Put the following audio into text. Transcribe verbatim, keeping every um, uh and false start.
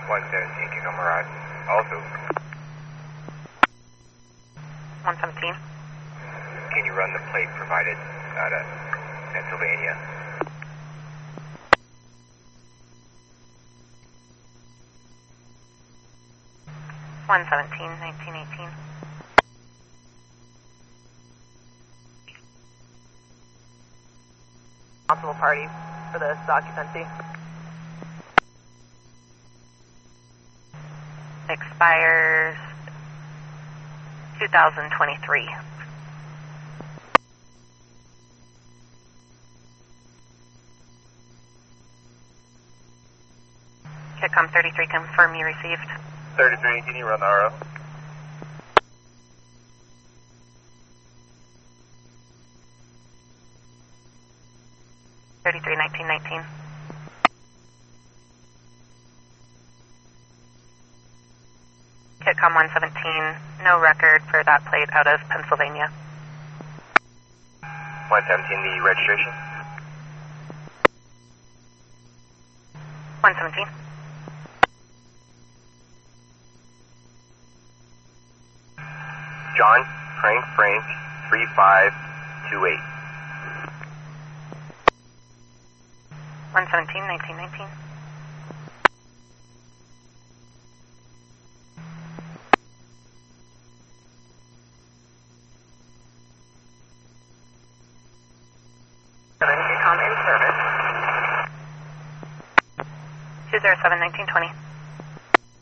one seventeen can come arrive. Also, one seventeen. can you run the plate provided out of Pennsylvania? one seventeen, nineteen eighteen. Possible party for this occupancy. Expires two thousand twenty-three. Kitcom thirty-three, confirm you received. thirty-three, can you run the R O? thirty-three, nineteen nineteen. Kitcom one seventeen, no record for that plate out of Pennsylvania. one seventeen, the registration? one seventeen. John, Frank, Frank, three five two eight. one seventeen, nineteen nineteen. Kitcom in service. two zero seven, nineteen twenty.